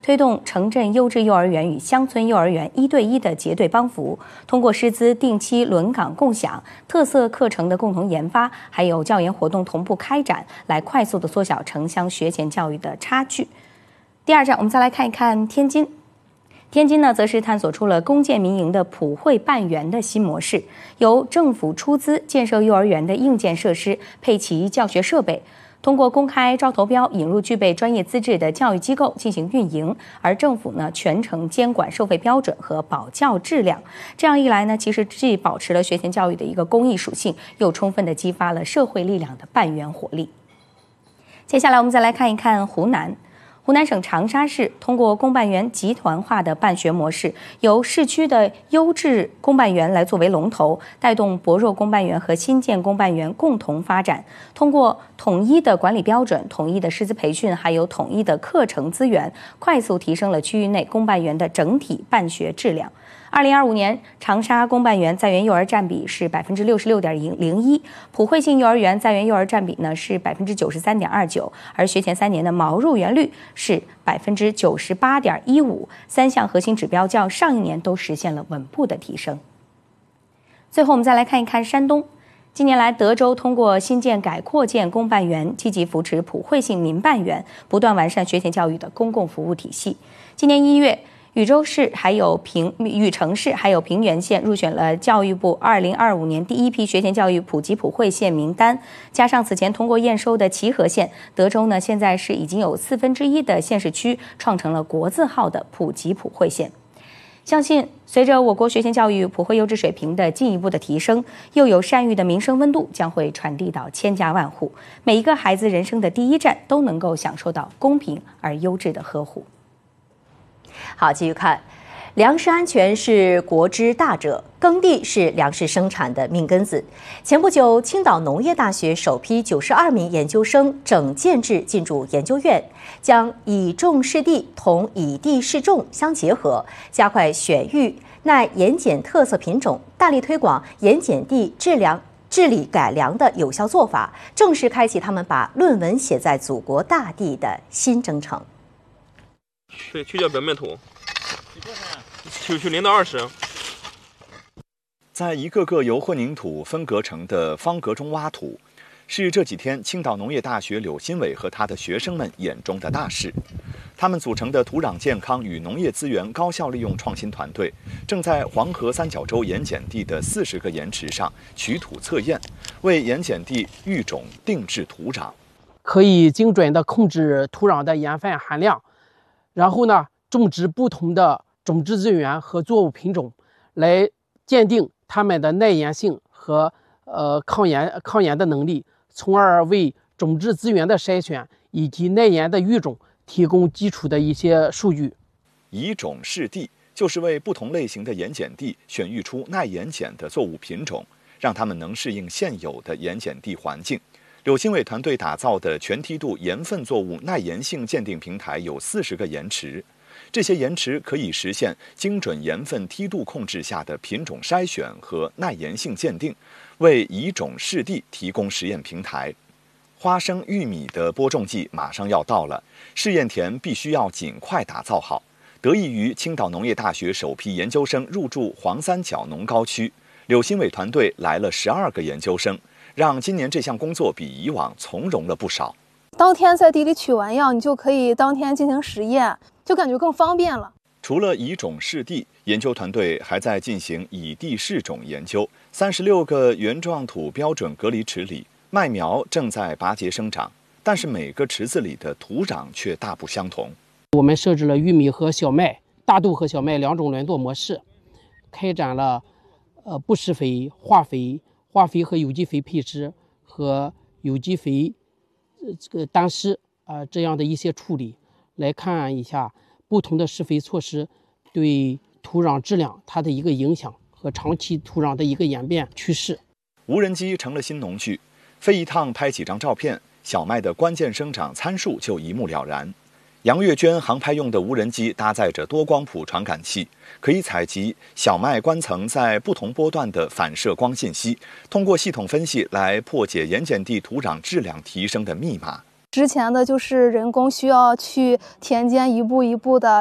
推动城镇优质幼儿园与乡村幼儿园1对1的结对帮扶，通过师资定期轮岗共享、特色课程的共同研发，还有教研活动同步开展，来快速的缩小城乡学前教育的差距。第二站，我们再来看一看天津。天津呢，则是探索出了公建民营的普惠办园的新模式，由政府出资建设幼儿园的硬件设施，配齐教学设备。通过公开招投标，引入具备专业资质的教育机构进行运营，而政府呢全程监管收费标准和保教质量。这样一来呢，其实既保持了学前教育的一个公益属性，又充分的激发了社会力量的办园活力。接下来我们再来看一看湖南。湖南省长沙市通过公办园集团化的办学模式，由市区的优质公办园来作为龙头，带动薄弱公办园和新建公办园共同发展。通过统一的管理标准、统一的师资培训，还有统一的课程资源，快速提升了区域内公办园的整体办学质量。2025年，长沙公办园在园幼儿占比是66.01%，普惠性幼儿园在园幼儿占比呢是93.29%，而学前3年的毛入园率是98.15%，三项核心指标较上一年都实现了稳步的提升。最后，我们再来看一看山东。近年来，德州通过新建改扩建公办园，积极扶持普惠性民办园，不断完善学前教育的公共服务体系。今年1月，禹城市还有平原县入选了教育部2025年第一批学前教育普及普惠县名单，加上此前通过验收的齐河县，德州呢现在是已经有1/4的县市区创成了国字号的普及普惠县。相信随着我国学前教育普惠优质水平的进一步的提升，又有善育的民生温度将会传递到千家万户，每一个孩子人生的第一站都能够享受到公平而优质的呵护。 好，继续看，粮食安全是国之大者，耕地是粮食生产的命根子。前不久，青岛农业大学首批92名研究生整建制进驻研究院，将以种试地同以地试种相结合，加快选育耐盐碱特色品种，大力推广盐碱地治理改良的有效做法，正式开启他们把论文写在祖国大地的新征程。 对，去掉表面土，去0到20。 在一个个由混凝土分隔成的方格中挖土，是这几天青岛农业大学柳新伟和他的学生们眼中的大事。他们组成的土壤健康与农业资源高效利用创新团队，正在黄河三角洲盐碱地的40个盐池上取土测验，为盐碱地育种定制土壤， 可以精准地控制土壤的盐分含量。然后呢，种植不同的种质资源和作物品种，来鉴定它们的耐盐性和抗盐的能力，从而为种质资源的筛选以及耐盐的育种提供基础的一些数据。 以种试地就是为不同类型的盐碱地选育出耐盐碱的作物品种，让它们能适应现有的盐碱地环境。柳新伟团队打造的全梯度盐分作物耐盐性鉴定平台有40个盐池，这些盐池可以实现精准盐分梯度控制下的品种筛选和耐盐性鉴定，为以种试地提供实验平台。花生、玉米的播种季马上要到了，试验田必须要尽快打造好。得益于青岛农业大学首批研究生入驻黄三角农高区，柳新伟团队来了12个研究生，让今年这项工作比以往从容了不少。 当天在地里取完样，你就可以当天进行实验，就感觉更方便了。 除了以种试地，研究团队还在进行以地试种研究。36个原状土标准隔离池里，麦苗正在拔节生长，但是每个池子里的土壤却大不相同。 我们设置了玉米和小麦、大豆和小麦2种轮作模式，开展了不施肥、化肥和有机肥配置和有机肥单施这样的一些处理，来看一下不同的施肥措施对土壤质量它的一个影响和长期土壤的一个演变趋势。 无人机成了新农具，飞一趟拍几张照片，小麦的关键生长参数就一目了然。杨月娟航拍用的无人机搭载着多光谱传感器，可以采集小麦冠层在不同波段的反射光信息，通过系统分析来破解盐碱地土壤质量提升的密码。 之前的就是人工需要去田间一步一步的